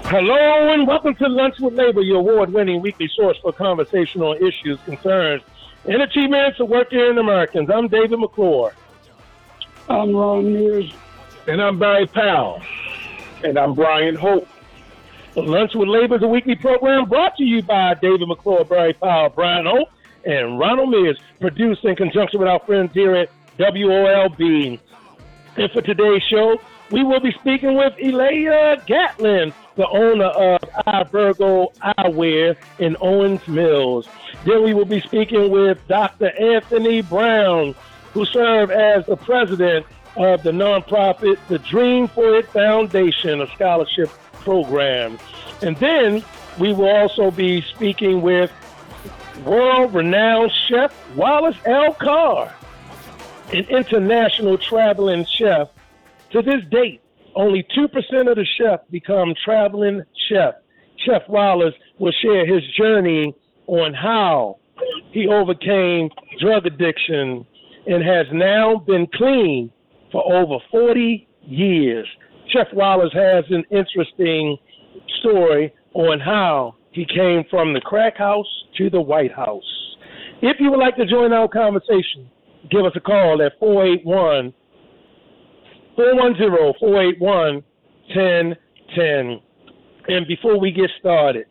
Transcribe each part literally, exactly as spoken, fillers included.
Hello and welcome to Lunch with Labor, your award-winning weekly source for conversational issues, concerns, and achievements of working Americans. I'm David McClure. I'm Ron Mears. And I'm Barry Powell. And I'm Brian Hope. Lunch with Labor is a weekly program brought to you by David McClure, Barry Powell, Brian Hope, and Ronald Mears, produced in conjunction with our friends here at W O L B. And for today's show, we will be speaking with Elia Gatlin, the owner of iVirgo Eyewear in Owings Mills. Then we will be speaking with Doctor Anthony Brown, who served as the president of the nonprofit, the Dream for It Foundation, a scholarship program. And then we will also be speaking with world-renowned chef Wallace L. Carr, an international traveling chef. To this date, only two percent of the chefs become traveling chef. Chef Wallace will share his journey on how he overcame drug addiction and has now been clean for over forty years. Chef Wallace has an interesting story on how he came from the crack house to the White House. If you would like to join our conversation, give us a call at four eight one, four one zero, four eight one, one zero one zero. And before we get started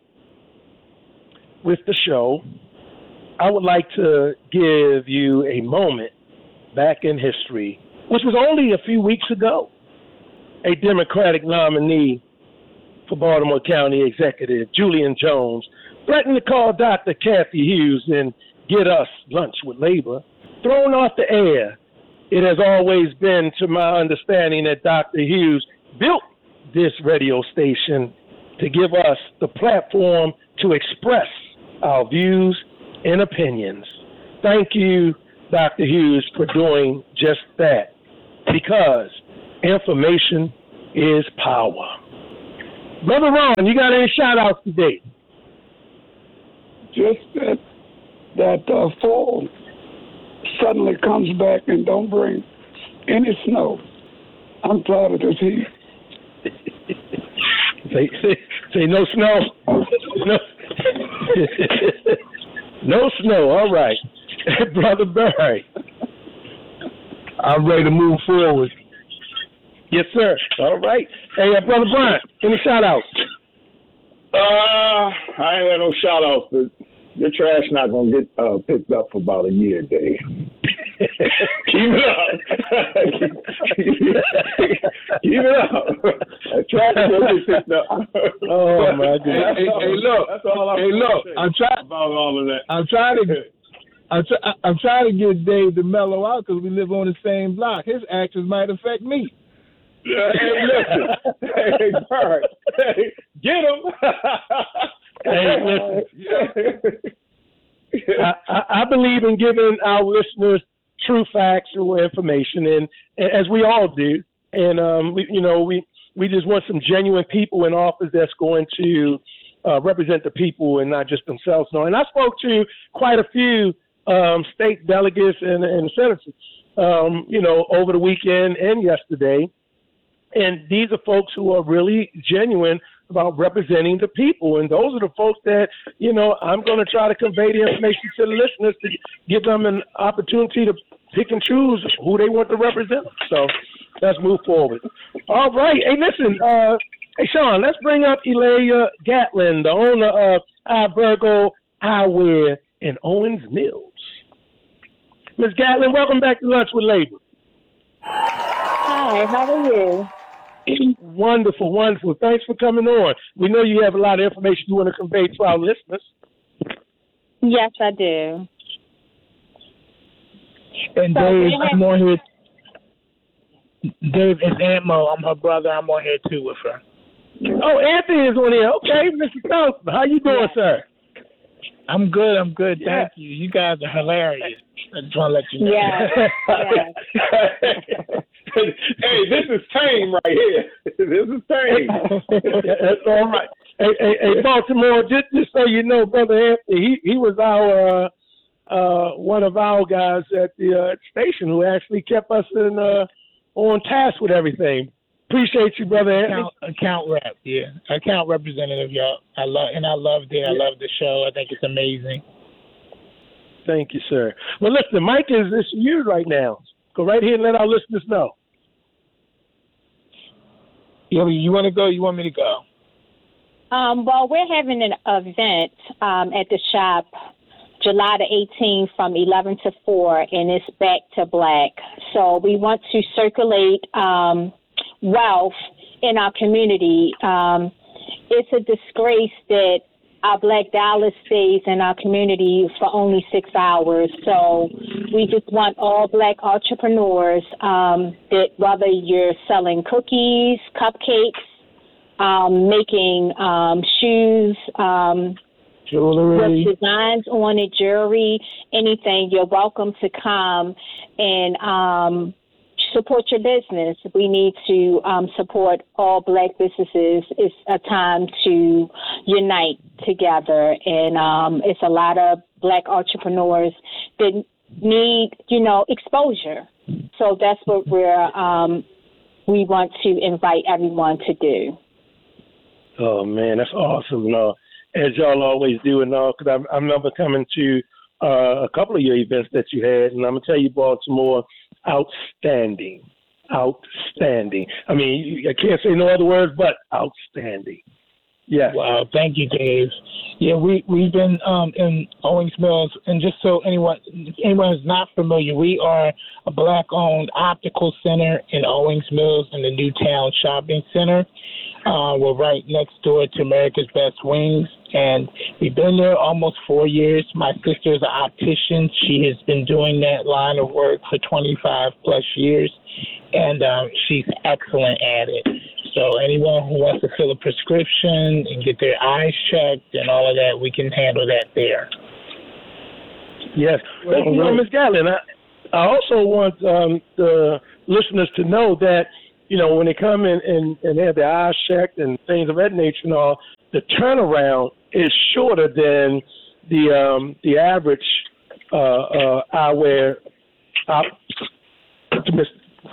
with the show, I would like to give you a moment back in history, which was only a few weeks ago. A Democratic nominee for Baltimore County Executive, Julian Jones, threatened to call Doctor Kathy Hughes and get us Lunch with Labor thrown off the air. It has always been, to my understanding, that Doctor Hughes built this radio station to give us the platform to express our views and opinions. Thank you, Doctor Hughes, for doing just that, because information is power. Brother Ron, you got any shout-outs today? Just that that uh, fall suddenly comes back and don't bring any snow. I'm tired of this heat. say, say, say no snow. No, no snow. All right. Brother Barry. I'm ready to move forward. Yes, sir. All right. Hey, uh, Brother Brian, any shout-outs? Uh, I ain't got no shout outs, but your trash not going to get uh, picked up for about a year, Dave. Keep it up. keep, keep it up. Trash will get picked up. Oh, my goodness. Hey, hey, look. That's all I'm hey, look. I'm trying about all of that. I'm trying to. I'm, try, I'm trying to get Dave to mellow out because we live on the same block. His actions might affect me. Hey, listen. Hey, Bird. Hey, get him. Hey, listen. I, I, I believe in giving our listeners true factual information, and, and as we all do. And um, we, you know, we we just want some genuine people in office that's going to uh, represent the people and not just themselves. No, and I spoke to quite a few um, state delegates and, and senators, um, you know, over the weekend and yesterday. And these are folks who are really genuine about representing the people. And those are the folks that, you know, I'm going to try to convey the information to the listeners to give them an opportunity to pick and choose who they want to represent. So let's move forward. All right. Hey, listen, uh, hey, Sean, let's bring up Elia Gatlin, the owner of iVirgo Eyewear in Owings Mills. Miz Gatlin, welcome back to Lunch with Labor. Hi, how are you? Wonderful, wonderful. Thanks for coming on. We know you have a lot of information you want to convey to our listeners. Yes, I do. And So, Dave, yeah. I'm on here. Dave, it's Aunt Mo. I'm her brother. I'm on here too with her. Oh, Anthony is on here. Okay, Mister Thompson, how you doing, Yeah. sir? I'm good. I'm good. Yeah. Thank you. You guys are hilarious. I just want to let you know. Yes, yes. Hey, this is tame right here. This is tame. That's all right. Hey, hey, hey, Baltimore, just, just so you know, Brother Anthony, he, he was our uh, uh, one of our guys at the uh, station who actually kept us in uh, on task with everything. Appreciate you, brother Anthony. Account, account rep, yeah, account representative, y'all. I love and I loved it. I Yeah. love the show. I think it's amazing. Thank you, sir. Well, listen, Mike is this you right now. Go right here and let our listeners know. Yeah, you want to go? You want me to go? Um, well, we're having an event um, at the shop July the eighteenth from eleven to four, and it's Back to Black. So we want to circulate um, wealth in our community. Um, it's a disgrace that our Black dollar stays in our community for only six hours. So we just want all Black entrepreneurs um, that whether you're selling cookies, cupcakes, um, making um, shoes, um, Jewelry. with designs on it, jewelry, anything, you're welcome to come and um, support your business. We need to um, support all Black businesses. It's a time to unite together, and um, it's a lot of Black entrepreneurs that need, you know, exposure. So that's what we're um, we want to invite everyone to do. Oh man, that's awesome. No, as y'all always do, and all, because I, I remember coming to uh, a couple of your events that you had, and I'm gonna tell you, Baltimore, outstanding, outstanding. I mean, I can't say no other words but outstanding. Yes. Wow, thank you, Dave. Yeah, we we've been um, in Owings Mills, and just so anyone anyone who's not familiar, we are a Black-owned optical center in Owings Mills in the Newtown Shopping Center. Uh, we're right next door to America's Best Wings, and we've been there almost four years. My sister is an optician. She has been doing that line of work for twenty-five plus years, and um, she's excellent at it. So anyone who wants to fill a prescription and get their eyes checked and all of that, we can handle that there. Yes. Well, you know, Miz Gatlin, I, I also want um, the listeners to know that, you know, when they come in and, and have their eyes checked and things of that nature and all, the turnaround is shorter than the um, the average uh, uh, eyewear optimist.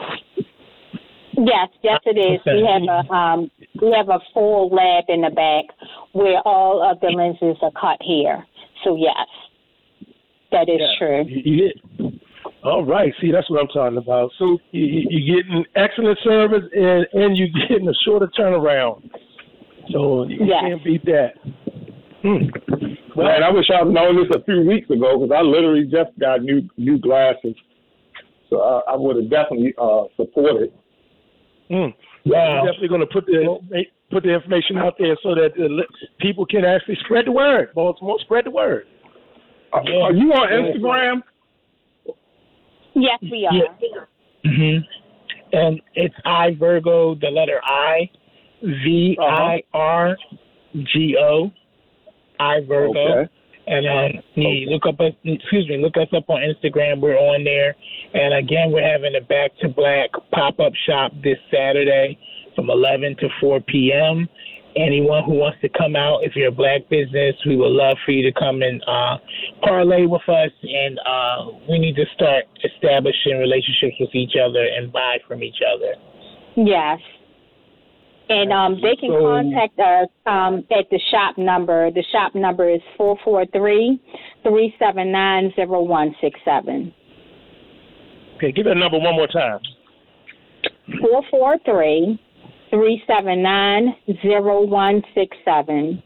Yes, yes, it is. We have a um, we have a full lab in the back where all of the lenses are cut here. So yes, that is Yeah. true. You, you get, all right. See, that's what I'm talking about. So you, you- you're getting excellent service and, and you're getting a shorter turnaround. So you Yes. can't beat that. Hmm. Well, Man, I wish I'd known this a few weeks ago because I literally just got new new glasses, so I, I would have definitely uh, supported. mm. Wow. We're definitely going to put the put the information out there so that the li- people can actually spread the word. Baltimore, spread the word. Are, are you on Instagram? Yes, we are. Yeah. hmm And it's I Virgo, the letter I, V I R G O, I Virgo. Okay. And um, you look up, us- excuse me, look us up on Instagram. We're on there. And again, we're having a Back to Black pop-up shop this Saturday from eleven to four p.m. Anyone who wants to come out, if you're a Black business, we would love for you to come and uh, parlay with us. And uh, we need to start establishing relationships with each other and buy from each other. Yes. And um, they can So- contact us um, at the shop number. The shop number is four four three, three seven nine, zero one six seven. Okay, give that number one more time. four four three, three seven nine, zero one six seven.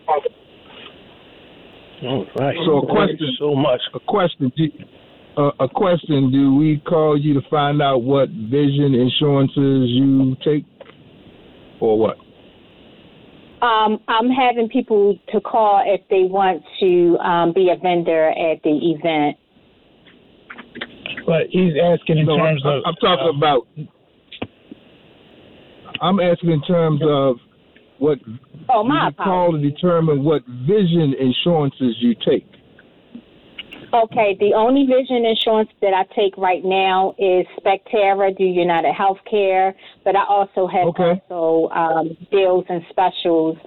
All right. So a Thank question- you so much. A question. Do, uh, a question. Do we call you to find out what vision insurances you take, or what? Um, I'm having people to call if they want to um, be a vendor at the event. But he's asking in No, I'm, terms of. I'm talking uh, about. I'm asking in terms of what Oh, my you call apologies. to determine what vision insurances you take. Okay, the only vision insurance that I take right now is Spectera, do United Healthcare, but I also have Okay. also um, deals and specials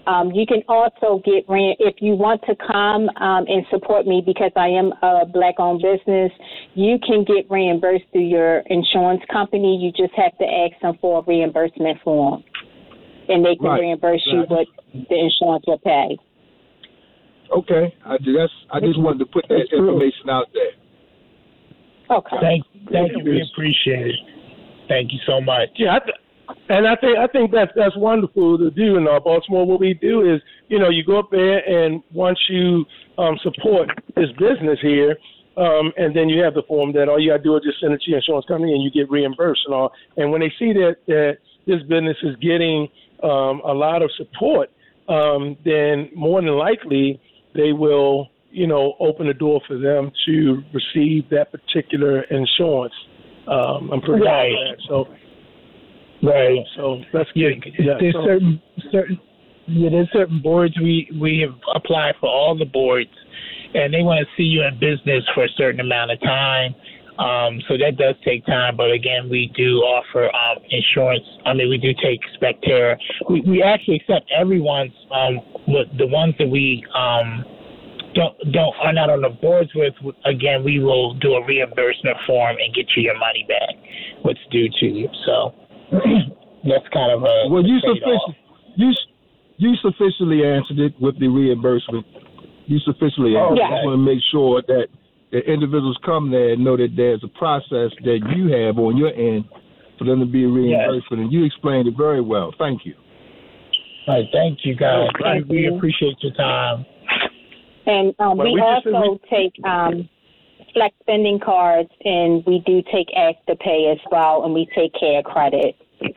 Um, you can also get re- if you want to come um, and support me because I am a black-owned business. You can get reimbursed through your insurance company. You just have to ask them for a reimbursement form, and they can Right. reimburse Right. you what the insurance will pay. Okay, I just I just wanted to put that information out there. Okay. Thank, thank you. We appreciate it. Thank you so much. Yeah, I th- and I think I think that's that's wonderful to do in uh, Baltimore. What we do is, you know, you go up there, and once you um, support this business here, um, and then you have the form that all you gotta do is just send it to your insurance company, and you get reimbursed and all. And when they see that that this business is getting um, a lot of support, um, then more than likely they will, you know, open the door for them to receive that particular insurance. Um, I'm pretty Right. sure of that. So. Right. So that's Yeah, good. Yeah, there's so- certain certain yeah, there's certain boards we we have applied for all the boards, and they want to see you in business for a certain amount of time. Um, so that does take time, but again, we do offer um, insurance. I mean, we do take Specterra. We we actually accept everyone's. Um, with the ones that we um don't don't are not on the boards with. Again, we will do a reimbursement form and get you your money back, what's due to you. So. That's kind of a Well, you trade-off. sufficient, you you sufficiently answered it with the reimbursement. You sufficiently Oh, answered. yeah. I just want to make sure that the individuals come there and know that there's a process that you have on your end for them to be reimbursed. Yes. And you explained it very well. Thank you. All right, thank you, guys. Thank we you. appreciate your time. And um, Well, we, we just- also take um, flex spending cards, and we do take Afterpay as well, and we take Care Credit.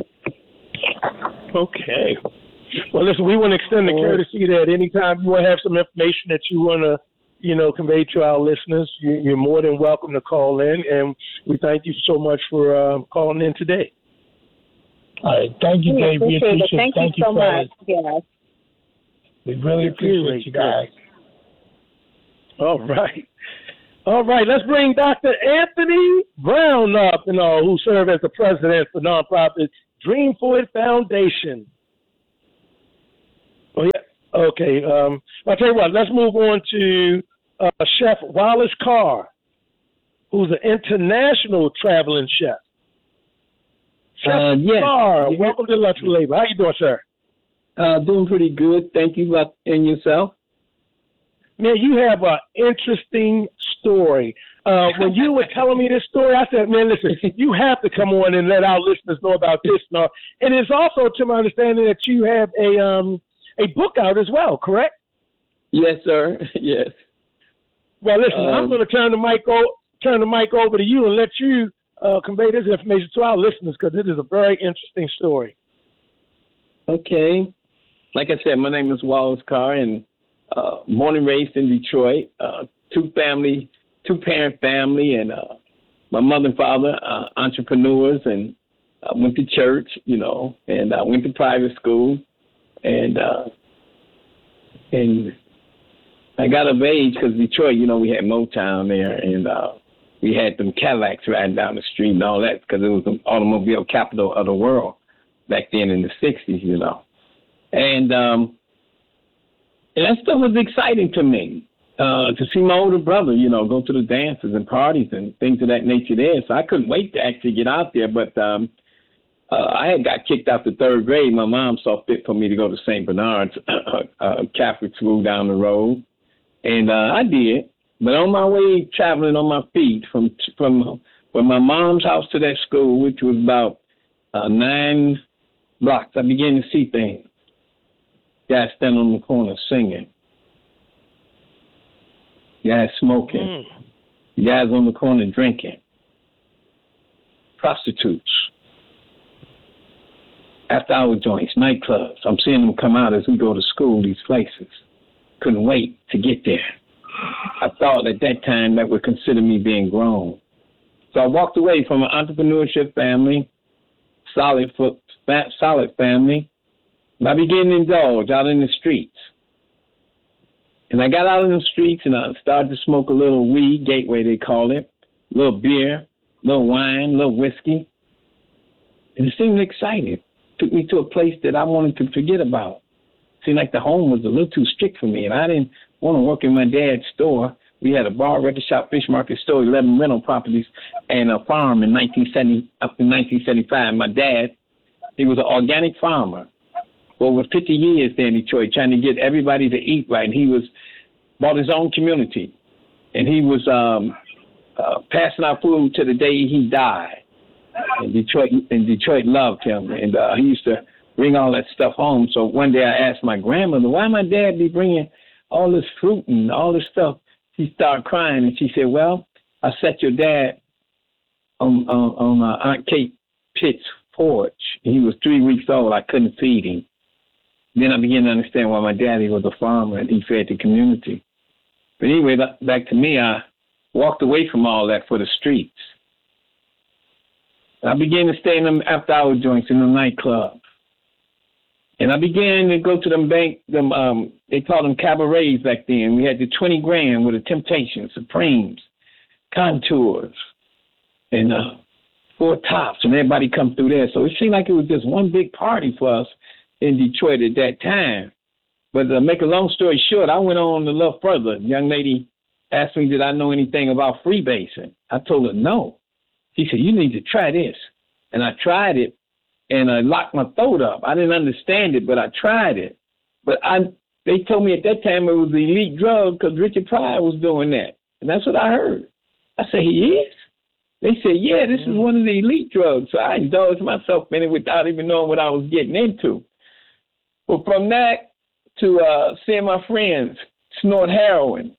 Okay. Well, listen, we want to extend the courtesy that anytime you want to have some information that you want to, you know, convey to our listeners, you, you're more than welcome to call in. And we thank you so much for um, calling in today. All right, thank you, We Dave. We appreciate it. appreciate Thank, thank you so fellas. much. Yes. We really Thank you. appreciate you guys. All right. All right, let's bring Doctor Anthony Brown up, you know, who served as the president for nonprofit Dream For It Foundation. Oh, yeah. Okay. Um, I'll tell you what, let's move on to uh, Chef Wallace Carr, who's an international traveling chef. Chef Uh, yes. Carr, Yeah. welcome to Lunch with Labor. How you doing, sir? Uh, doing pretty good. Thank you. About- And yourself? Man, you have an interesting story. Uh, when you were telling me this story, I said, man, listen, you have to come on and let our listeners know about this. And, and it's also, to my understanding, that you have a um, a book out as well, correct? Yes, sir. Yes. Well, listen, I'm Um, going to turn the mic o- turn the mic over to you and let you uh, convey this information to our listeners because it is a very interesting story. Okay. Like I said, my name is Wallace Carr, and uh, born and raised in Detroit. Uh, two family, two parent family, and uh, my mother and father uh, entrepreneurs, and I went to church, you know, and I went to private school, and uh, and I got of age because Detroit, you know, we had Motown there, and uh, we had them Cadillacs riding down the street and all that because it was the automobile capital of the world back then in the sixties, you know. And um, and that stuff was exciting to me, uh, to see my older brother, you know, go to the dances and parties and things of that nature there. So I couldn't wait to actually get out there. But um, uh, I had got kicked out the third grade. My mom saw fit for me to go to Saint Bernard's uh, Catholic school down the road. And uh, I did. But on my way traveling on my feet from from from my mom's house to that school, which was about uh, nine blocks, I began to see things. Guys standing on the corner singing. Guys smoking. Mm. Guys on the corner drinking. Prostitutes. After hour joints, nightclubs. I'm seeing them come out as we go to school, these places. Couldn't wait to get there. I thought at that time that would consider me being grown. So I walked away from an entrepreneurship family, solid, solid family. I began to indulge out in the streets. And I got out in the streets and I started to smoke a little weed, gateway they call it, a little beer, a little wine, a little whiskey. And it seemed exciting. Took me to a place that I wanted to forget about. seemed like the home was a little too strict for me, and I didn't want to work in my dad's store. We had a bar, record shop, fish market store, eleven rental properties, and a farm in nineteen seventy up in nineteen seventy-five. My dad, he was an organic farmer for over fifty years there in Detroit, trying to get everybody to eat right. And he was bought his own community, and he was um, uh, passing out food to the day he died. And Detroit, and Detroit loved him, and uh, he used to bring all that stuff home. So one day I asked my grandmother, why my dad be bringing all this fruit and all this stuff? She started crying, and she said, well, I set your dad on, on, on uh, Aunt Kate Pitt's porch. He was three weeks old. I couldn't feed him. Then I began to understand why my daddy was a farmer and he fed the community. But anyway, back to me, I walked away from all that for the streets. I began to stay in them after-hour joints in the nightclub. And I began to go to them bank, them um, they called them cabarets back then. We had the twenty grand with the Temptations, Supremes, Contours, and uh, Four Tops, and everybody come through there. So it seemed like it was just one big party for us in Detroit at that time. But to make a long story short, I went on a little further. The young lady asked me, did I know anything about freebasing? I told her no. She said, you need to try this. And I tried it, and I locked my throat up. I didn't understand it, but I tried it. But I, they told me at that time it was the elite drug because Richard Pryor was doing that. And that's what I heard. I said, he is? They said, yeah, this is one of the elite drugs. So I indulged myself in it without even knowing what I was getting into. Well, from that to uh, seeing my friends snort heroin,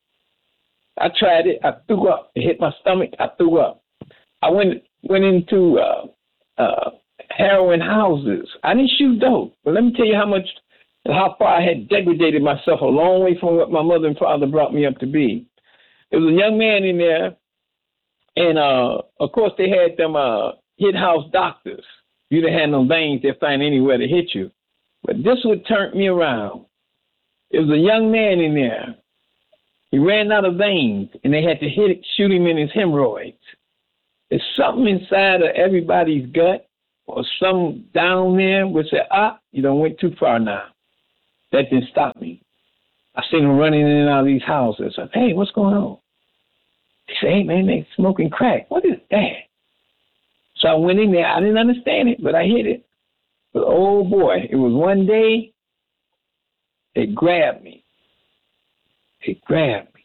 I tried it. I threw up. It hit my stomach. I threw up. I went went into uh, uh, heroin houses. I didn't shoot dope, but let me tell you how much, how far I had degraded myself a long way from what my mother and father brought me up to be. There was a young man in there, and uh, of course they had them uh, hit house doctors. You didn't have no veins, they'll find anywhere to hit you. But this would turn me around. There was a young man in there. He ran out of veins, and they had to hit it, shoot him in his hemorrhoids. There's something inside of everybody's gut or something down there would say, ah, you done went too far now. That didn't stop me. I seen them running in and out of these houses. I said, hey, what's going on? They say, hey, man, they smoking crack. What is that? So I went in there. I didn't understand it, but I hit it. But, oh, boy, it was one day they grabbed me. They grabbed me.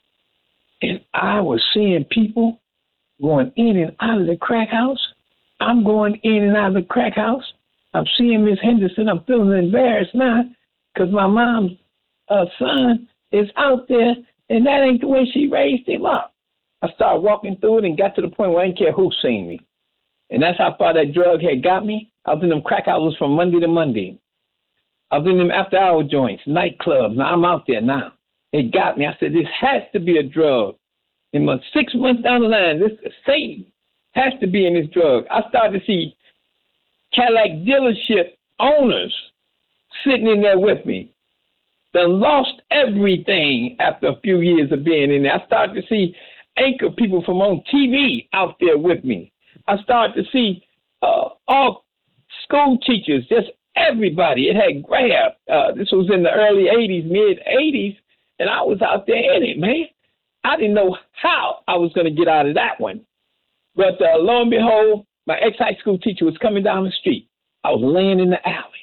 And I was seeing people going in and out of the crack house. I'm going in and out of the crack house. I'm seeing Miss Henderson. I'm feeling embarrassed now because my mom's uh, son is out there, and that ain't the way she raised him up. I started walking through it and got to the point where I didn't care who seen me. And that's how far that drug had got me. I was in them crack houses from Monday to Monday. I was in them after-hour joints, nightclubs. Now I'm out there now. It got me. I said, this has to be a drug. In my six months down the line, this Satan has to be in this drug. I started to see Cadillac dealership owners sitting in there with me. They lost everything after a few years of being in there. I started to see anchor people from on T V out there with me. I started to see uh, all school teachers, just everybody. It had grabbed. Uh, this was in the early eighties, mid eighties, and I was out there in it, man. I didn't know how I was going to get out of that one. But uh, lo and behold, my ex-high school teacher was coming down the street. I was laying in the alley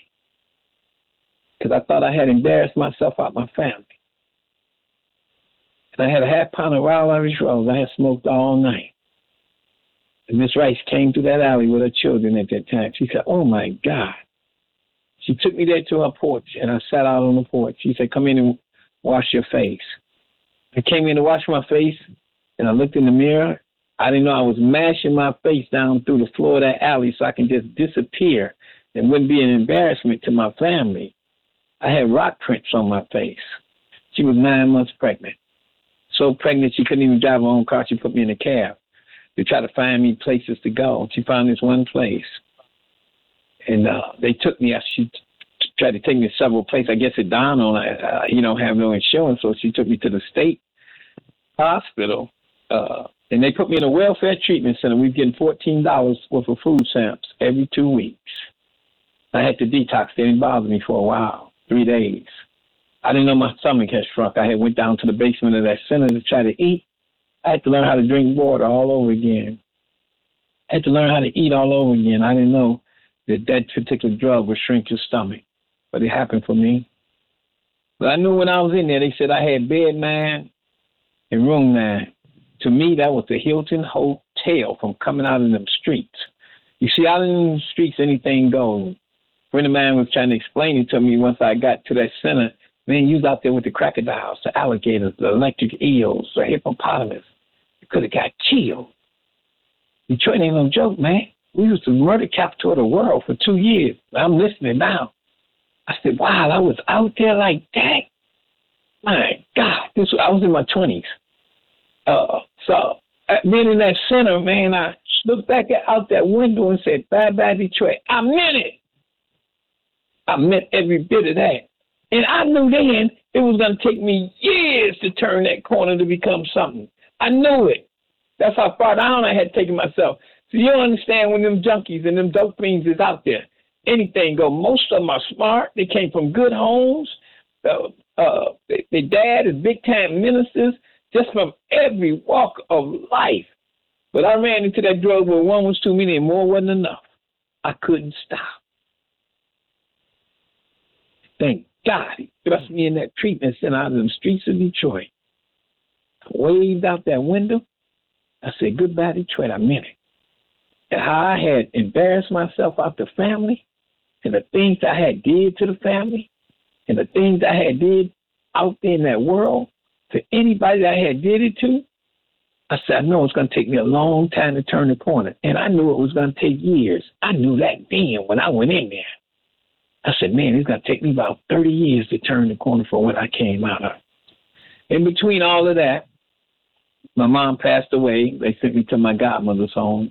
because I thought I had embarrassed myself out my family. And I had a half pound of Wild Irish Rose I had smoked all night. And Miss Rice came through that alley with her children at that time. She said, oh, my God. She took me there to her porch, and I sat out on the porch. She said, come in and wash your face. I came in to wash my face, and I looked in the mirror. I didn't know I was mashing my face down through the floor of that alley so I can just disappear and wouldn't be an embarrassment to my family. I had rock prints on my face. She was nine months pregnant. So pregnant she couldn't even drive her own car. She put me in a cab to try to find me places to go. She found this one place, and uh, they took me. She t- tried to take me to several places. I guess it dawned on her, uh, you don't have no insurance, so she took me to the state hospital, uh, and they put me in a welfare treatment center. We were getting fourteen dollars worth of food stamps every two weeks. I had to detox. They didn't bother me for a while. three days. I didn't know my stomach had shrunk. I had went down to the basement of that center to try to eat. I had to learn how to drink water all over again. I had to learn how to eat all over again. I didn't know that that particular drug would shrink your stomach, but it happened for me. But I knew when I was in there, they said I had bed nine and room nine. To me, that was the Hilton Hotel from coming out in them streets. You see, out in the streets, anything goes. A friend of mine was trying to explain it to me once I got to that center. Man, you was out there with the crocodiles, the alligators, the electric eels, the hippopotamus. You could have got killed. Detroit ain't no joke, man. We was the murder capital of the world for two years. I'm listening now. I said, wow, I was out there like that. My God, this I was in my twenties. Uh, so being in that center, man, I looked back at, out that window and said, bye bye Detroit. I meant it. I meant every bit of that. And I knew then it was going to take me years to turn that corner to become something. I knew it. That's how far down I had taken myself. So you don't understand when them junkies and them dope fiends is out there. Anything go. Most of them are smart. They came from good homes. Uh, uh, their dad is big-time ministers, just from every walk of life. But I ran into that drug where one was too many and more wasn't enough. I couldn't stop. Thank God he thrust me in that treatment center out of the streets of Detroit. I waved out that window. I said, goodbye, Detroit. I meant it. And how I had embarrassed myself out the family and the things I had did to the family and the things I had did out there in that world to anybody that I had did it to, I said, I know it's going to take me a long time to turn the corner. And I knew it was going to take years. I knew that then when I went in there. I said, man, it's going to take me about thirty years to turn the corner for what I came out of. In between all of that, my mom passed away. They sent me to my godmother's home.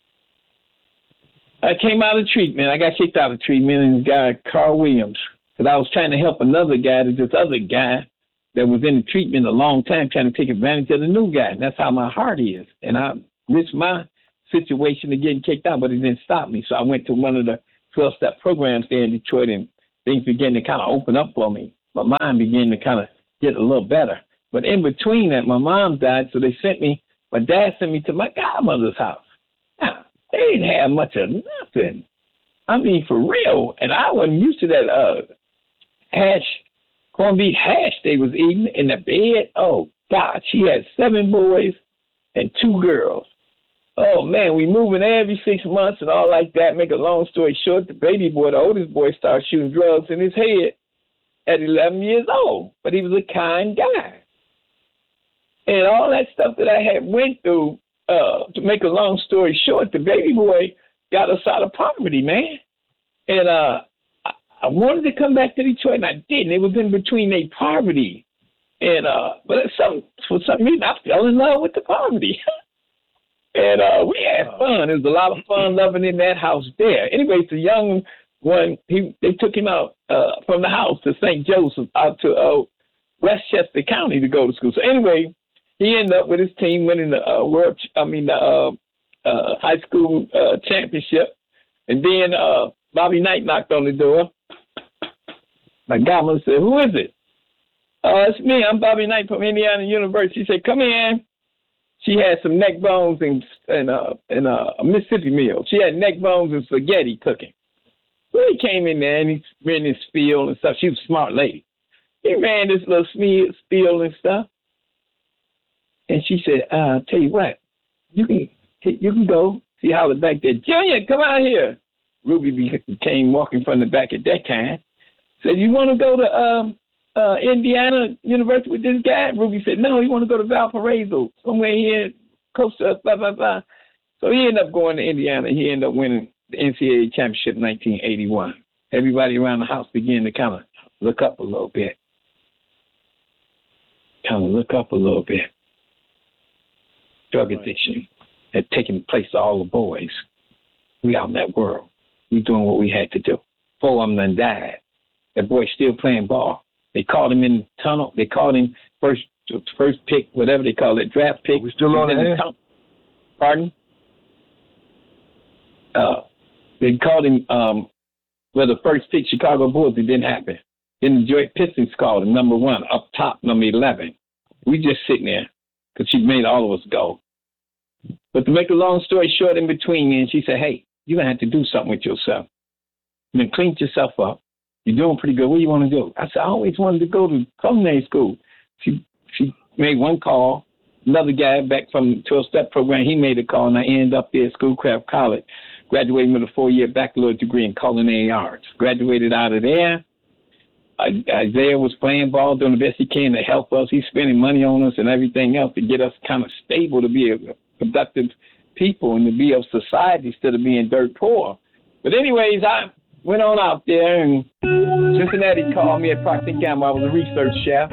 I came out of treatment. I got kicked out of treatment, and this guy, Carl Williams, because I was trying to help another guy, this other guy that was in the treatment a long time, trying to take advantage of the new guy. And that's how my heart is. And I risked my situation of getting kicked out, but it didn't stop me. So I went to one of the twelve-step programs there in Detroit, and things began to kind of open up for me. My mind began to kind of get a little better. But in between that, my mom died, so they sent me, my dad sent me to my godmother's house. Now, they didn't have much of nothing. I mean, for real. And I wasn't used to that uh, hash, corned beef hash they was eating in the bed. Oh, God, she had seven boys and two girls. Oh, man, we moving every six months and all like that. Make a long story short, the baby boy, the oldest boy, started shooting drugs in his head at eleven years old. But he was a kind guy. And all that stuff that I had went through, uh, to make a long story short, the baby boy got us out of poverty, man. And uh, I, I wanted to come back to Detroit, and I didn't. It was in between their poverty. And uh, but some, for some reason, I fell in love with the poverty. And uh, we had fun. There was a lot of fun loving in that house there. Anyway, the young one, he they took him out uh, from the house to Saint Joseph, out to uh, Westchester County to go to school. So anyway, he ended up with his team winning the uh, world, I mean the uh, uh, high school uh, championship. And then uh, Bobby Knight knocked on the door. My godmother said, "Who is it?" Uh, it's me. I'm Bobby Knight from Indiana University. She said, "Come in." She had some neck bones and and uh, and uh, a Mississippi meal. She had neck bones and spaghetti cooking. So he came in there and he ran his spiel and stuff. She was a smart lady. He ran this little spiel and stuff. And she said, uh, "Tell you what, you can you can go." She hollered back there, "Junior, come out here." Ruby came walking from the back at that time. Said, "You want to go to um, uh, Indiana University with this guy?" Ruby said, "No, he want to go to Valparaiso, somewhere here close to us, blah, blah, blah." So he ended up going to Indiana. He ended up winning the N C double A championship in nineteen eighty-one. Everybody around the house began to kind of look up a little bit. Kind of look up a little bit. Drug addiction had taken place to all the boys. We out in that world. We doing what we had to do. Four of them done died. That boy still playing ball. They called him in the tunnel. They called him first first pick, whatever they call it, draft pick. We still on the air? Pardon? Uh, they called him, um, well, the first pick, Chicago Bulls. It didn't happen. Then the Detroit Pistons called him number one, up top, number eleven. We just sitting there because she made all of us go. But to make a long story short, in between, and she said, hey, you're going to have to do something with yourself. You know, clean yourself up. You're doing pretty good. Where you want to go? I said, I always wanted to go to culinary school. She she made one call. Another guy back from the twelve-step program, he made a call, and I ended up there at Schoolcraft College, graduating with a four-year baccalaureate degree in culinary arts. Graduated out of there. Isaiah was playing ball, doing the best he can to help us. He's spending money on us and everything else to get us kind of stable, to be a productive people and to be of society instead of being dirt poor. But anyways, I went on out there, and Cincinnati called me at Procter and Gamble. I was a research chef.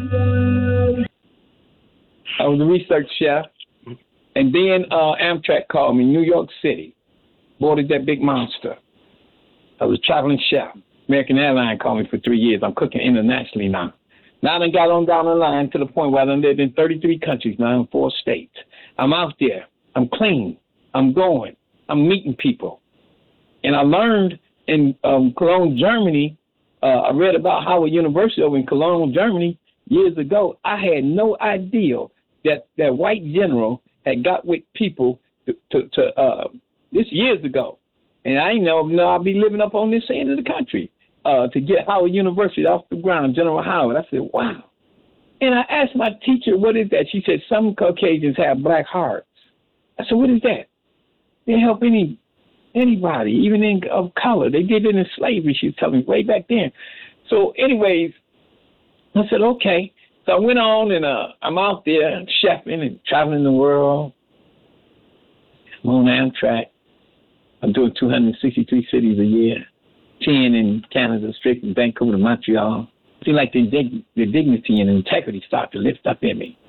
I was a research chef. And then uh, Amtrak called me, New York City. Boarded that big monster. I was a traveling chef. American Airlines called me for three years. I'm cooking internationally now. Now I done got on down the line to the point where I done lived in thirty-three countries now in four states. I'm out there. I'm clean. I'm going. I'm meeting people. And I learned in um, Cologne, Germany, uh, I read about Howard University over in Cologne, Germany, years ago. I had no idea that that white general had got with people to, to, to uh, this years ago. And I didn't know, know I'd be living up on this end of the country uh, to get Howard University off the ground, General Howard. I said, wow. And I asked my teacher, what is that? She said, some Caucasians have black hearts. I said, what is that? They help any anybody, even in of color. They did it in slavery, she was telling me, way back then. So anyways, I said, okay. So I went on, and uh, I'm out there chefing and traveling the world. I'm on Amtrak. I'm doing two hundred sixty-three cities a year, ten in Canada, straight from Vancouver to Montreal. I feel like the, dig- the dignity and integrity started to lift up in me.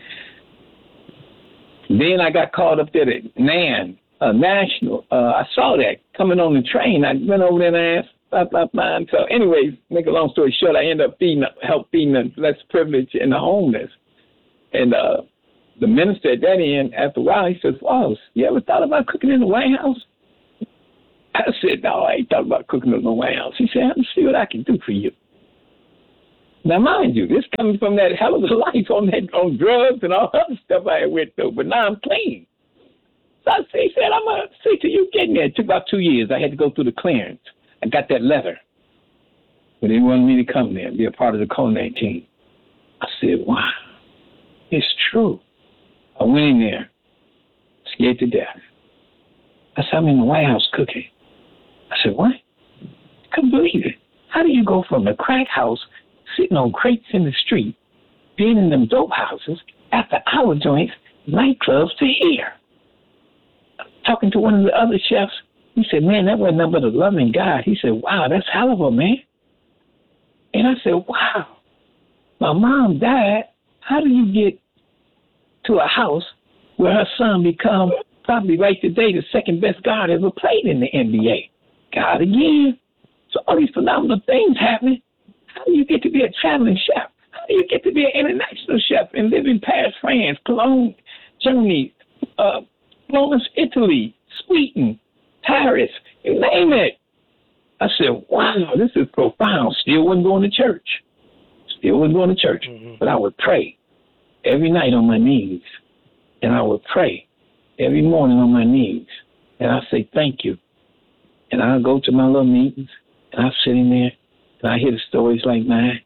Then I got called up there at N A N, uh, National. Uh, I saw that coming on the train. I went over there and I asked, blah, blah, blah. So anyways, make a long story short, I ended up feeding, help feeding the less privileged and the homeless. And uh, the minister at that end, after a while, he says, wow, you ever thought about cooking in the White House? I said, no, I ain't thought about cooking in the White House. He said, let's see what I can do for you. Now, mind you, this coming from that hell of a life on that on drugs and all other stuff I had went through, but now I'm clean. So I said, he said, I'm going to see till you getting there. It took about two years. I had to go through the clearance. I got that letter. But they wanted me to come there and be a part of the culinary team. I said, wow, it's true. I went in there, scared to death. I said, I'm in the White House cooking. I said, what? I couldn't believe it. How do you go from a crack house, sitting on crates in the street, being in them dope houses, after hour joints, nightclubs, to here? Talking to one of the other chefs, he said, man, that wasn't nothing but a loving God. He said, wow, that's hell of a man. And I said, wow, my mom died. How do you get to a house where her son become probably right today the second best guard ever played in the N B A? God again. So all these phenomenal things happening. How do you get to be a traveling chef? How do you get to be an international chef and live in Paris, France, Cologne, Germany, uh, Florence, Italy, Sweden, Paris, you name it? I said, wow, this is profound. Still wasn't going to church. Still wasn't going to church. Mm-hmm. But I would pray every night on my knees. And I would pray every morning on my knees. And I say, thank you. And I'll go to my little meetings, and I'll sit in there, and I hear the stories like mine.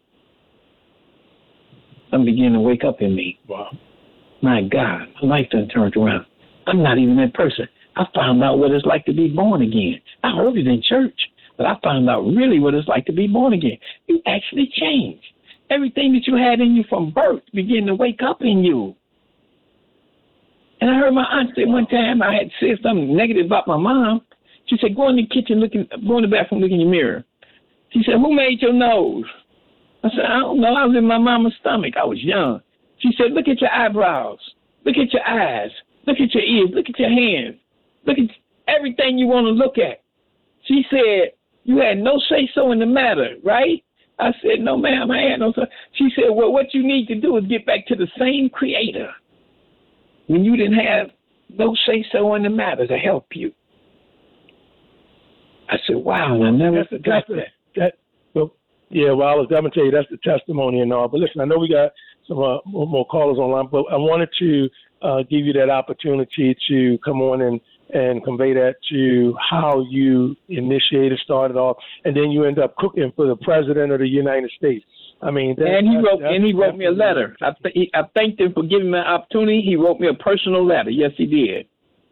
I'm beginning to wake up in me. Wow. My God, my life done turned around. I'm not even that person. I found out what it's like to be born again. I heard it in church, but I found out really what it's like to be born again. You actually change. Everything that you had in you from birth began to wake up in you. And I heard my aunt say one time, I had said something negative about my mom. She said, go in the kitchen, look in, go in the bathroom, look in your mirror. She said, who made your nose? I said, I don't know. I was in my mama's stomach. I was young. She said, look at your eyebrows. Look at your eyes. Look at your ears. Look at your hands. Look at everything you want to look at. She said, you had no say-so in the matter, right? I said, no, ma'am, I had no say. She said, well, what you need to do is get back to the same creator when you didn't have no say-so in the matter to help you. I said, wow, I never that's, forgot that's that. that. So Yeah, well, I was going to tell you that's the testimony and all. But listen, I know we got some uh, more callers online, but I wanted to uh, give you that opportunity to come on and, and convey that to how you initiated, started off, and then you end up cooking for the President of the United States. I mean, that, and he that's, wrote that's, and he wrote me a letter. I, th- he, I thanked him for giving me an opportunity. He wrote me a personal letter. Yes, he did.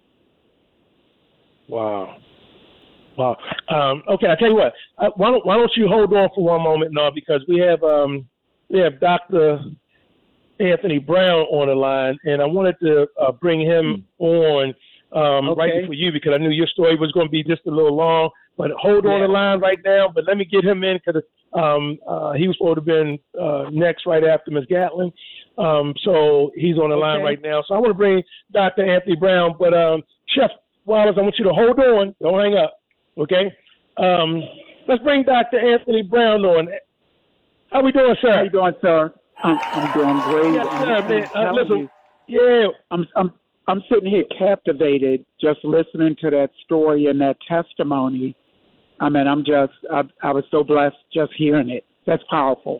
Wow. Wow. Um, okay, I tell you what. Uh, why don't Why don't you hold on for one moment now, because we have um, we have Doctor Anthony Brown on the line, and I wanted to uh, bring him on um, Okay. right before you, because I knew your story was going to be just a little long. But hold on Yeah. the line right now. But let me get him in, because um, uh, he was supposed to have been uh, next right after Miz Gatlin. Um, so he's on the line Okay. right now. So I want to bring Doctor Anthony Brown. But um, Chef Wallace, I want you to hold on. Don't hang up. Okay? Um, let's bring Doctor Anthony Brown on. How we doing, sir? How you doing, sir? I'm, I'm doing great. Yes, I'm- sir, I'm man. Uh, telling listen, you, yeah. I'm I'm I'm sitting here captivated just listening to that story and that testimony. I mean, I'm just I, I was so blessed just hearing it. That's powerful.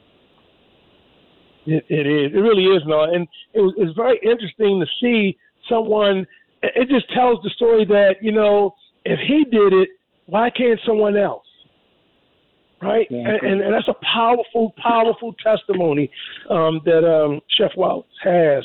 It, it is. It really is, no. And it was, it's very interesting to see someone. It just tells the story that, you know, if he did it, why can't someone else? Right? Yeah. And, and, and that's a powerful, powerful testimony um, that um, Chef Wallace has,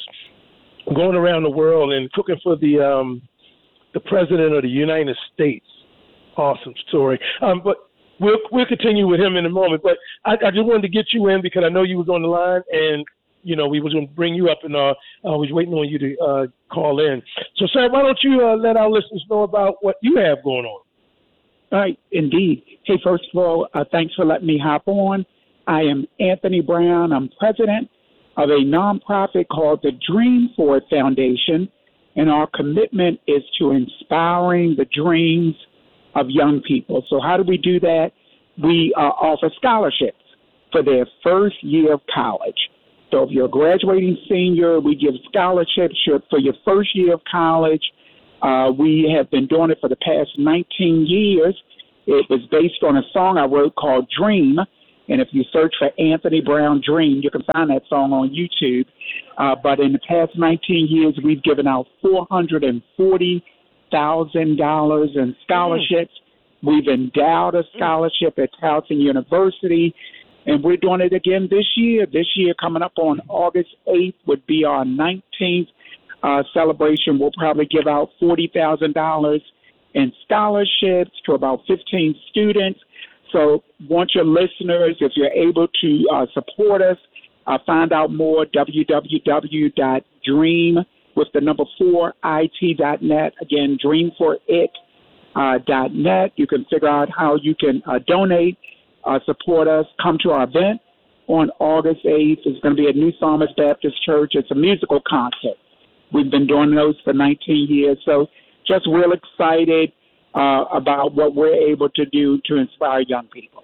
going around the world and cooking for the um, the President of the United States. Awesome story. Um, but we'll we'll continue with him in a moment. But I, I just wanted to get you in because I know you was on the line, and you know we was going to bring you up, and uh, I was waiting on you to uh, call in. So, sir, why don't you uh, let our listeners know about what you have going on? All right, indeed. Hey, first of all, uh, thanks for letting me hop on. I am Anthony Brown. I'm president of a nonprofit called the Dream Forward Foundation, and our commitment is to inspiring the dreams of young people. So how do we do that? We uh, offer scholarships for their first year of college. So if you're a graduating senior, we give scholarships for your first year of college. Uh, we have been doing it for the past nineteen years. It was based on a song I wrote called Dream. And if you search for Anthony Brown Dream, you can find that song on YouTube. Uh, but in the past nineteen years, we've given out four hundred forty thousand dollars in scholarships. Mm. We've endowed a scholarship at Towson University, and we're doing it again this year. This year, coming up on August eighth, would be our nineteenth uh, celebration. We'll probably give out forty thousand dollars in scholarships to about fifteen students. So want your listeners, if you're able to uh, support us, uh, find out more, w w w dot dream with the number four it dot net. Again, dream for it uh, dot net. You can figure out how you can uh, donate, uh, support us, come to our event on August eighth. It's going to be at New Psalmist Baptist Church. It's a musical concert. We've been doing those for nineteen years. So just real excited uh, about what we're able to do to inspire young people.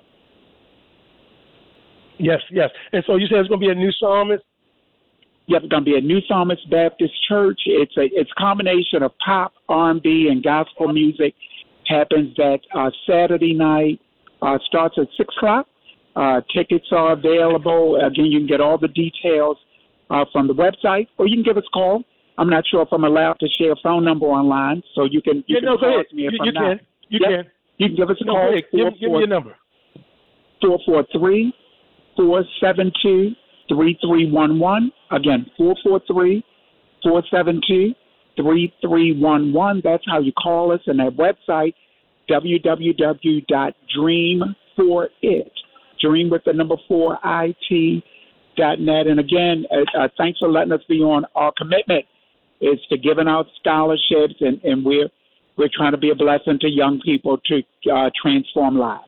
Yes, yes. And so you said it's going to be a New Psalmist? Yep, it's going to be a New Psalmist Baptist Church. It's a it's a combination of pop, R and B, and gospel music. Happens that uh, Saturday night, uh, starts at six o'clock. Uh, tickets are available. Again, you can get all the details uh, from the website, or you can give us a call. I'm not sure if I'm allowed to share a phone number online, so you can you yeah, can no, call go ahead. me if You, I'm you not. can. You Yep. can. You can give us a No, call. go ahead. Give, give me your number. four four three, four seven two, three three one one. Again, four four three, four seven two, three three one one. That's how you call us. And that website, w w w dot dream for it. Dream with the number four it dot net. And again, uh, uh, thanks for letting us be on. Our commitment is to giving out scholarships, and, and we're we're trying to be a blessing to young people to uh, transform lives.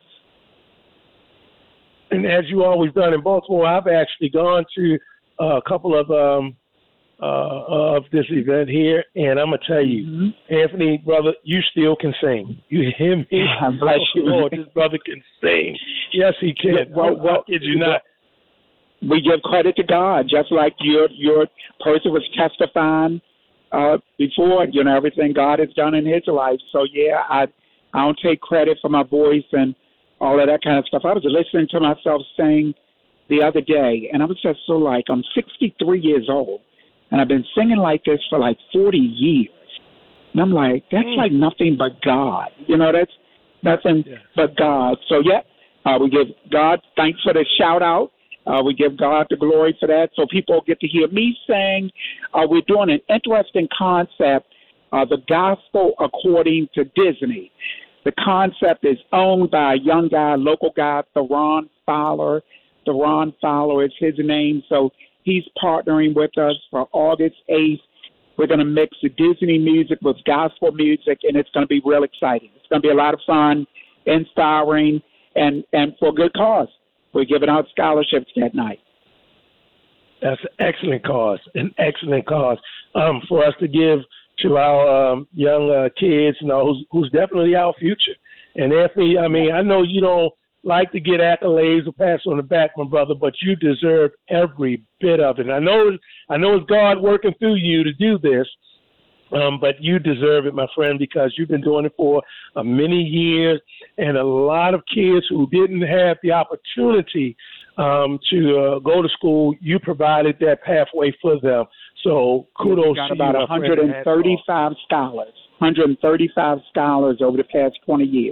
And as you always done in Baltimore, I've actually gone to uh, a couple of um, uh, of this event here, and I'm gonna tell you, mm-hmm. Anthony, brother, you still can sing. You hear me? Bless you. Lord, this brother can sing. Yes, he can. Yeah, well, I, well, I kid you not. We give credit to God, just like your your person was testifying uh, before. You know, everything God has done in his life. So yeah, I I don't take credit for my voice and all of that kind of stuff. I was listening to myself sing the other day, and I was just so like, I'm sixty-three years old, and I've been singing like this for like forty years. And I'm like, that's mm. like nothing but God. You know, that's nothing yeah. but God. So, yeah, uh, we give God thanks for the shout out. Uh, we give God the glory for that. So people get to hear me sing. Uh, we're doing an interesting concept, uh, the gospel according to Disney. The concept is owned by a young guy, local guy, Theron Fowler. Theron Fowler is his name. So he's partnering with us for August eighth. We're going to mix the Disney music with gospel music, and it's going to be real exciting. It's going to be a lot of fun, inspiring, and, and for a good cause. We're giving out scholarships that night. That's an excellent cause, an excellent cause um, for us to give to our um, young uh, kids, you know, who's, who's definitely our future. And Anthony, I mean, I know you don't like to get accolades or pats on the back, my brother, but you deserve every bit of it. And I know, I know it's God working through you to do this, um, but you deserve it, my friend, because you've been doing it for uh, many years, and a lot of kids who didn't have the opportunity um, to uh, go to school, you provided that pathway for them. So kudos we got to about you, one hundred thirty-five scholars, one hundred thirty-five scholars over the past twenty years.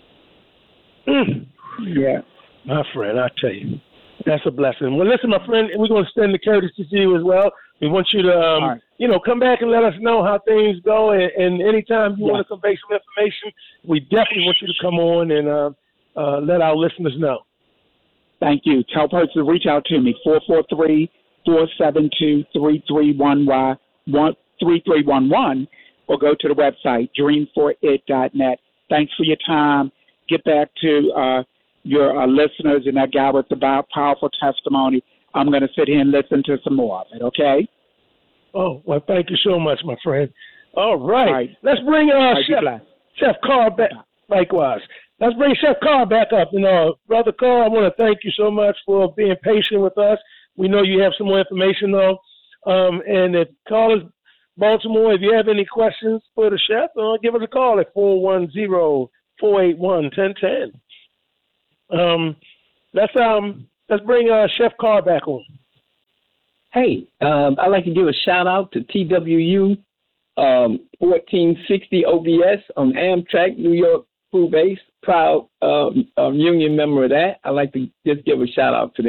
Mm. Yeah. My friend, I tell you, that's a blessing. Well, listen, my friend, we're going to extend the courtesy to you as well. We want you to, um, right. you know, come back and let us know how things go. And, and anytime you yeah. want to convey some information, we definitely want you to come on and uh, uh, let our listeners know. Thank you. Tell person to reach out to me, four four three, four seven two, three three one one, three three one one, or go to the website, dream for it dot net. Thanks for your time. Get back to uh, your uh, listeners and that guy with the powerful testimony. I'm going to sit here and listen to some more of it, okay? Oh, well, thank you so much, my friend. All right. All right. Let's bring uh, right, Chef, Chef Carr back. Likewise. Let's bring Chef Carr back up. You know, Brother Carr, I want to thank you so much for being patient with us. We know you have some more information, though. Um, and if callers, Baltimore, if you have any questions for the chef, uh, give us a call at four one zero, four eight one, one zero one zero. Um, let's um let's bring uh, Chef Carr back on. Hey, um, I'd like to give a shout out to T W U um, fourteen sixty O B S on Amtrak, New York Food Base. Proud um, um, union member of that. I'd like to just give a shout out to them.